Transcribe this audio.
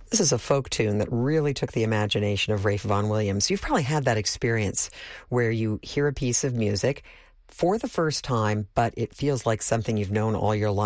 This is a folk tune that really took the imagination of Ralph Vaughan Williams. You've probably had that experience where you hear a piece of music for the first time, but it feels like something you've known all your life.